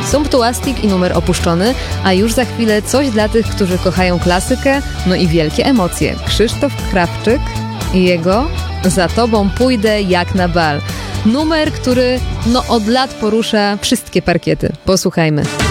Sumptuastik i numer opuszczony, a już za chwilę coś dla tych, którzy kochają klasykę, no i wielkie emocje. Krzysztof Krawczyk i jego Za tobą pójdę jak na bal. Numer, który od lat porusza wszystkie parkiety. Posłuchajmy.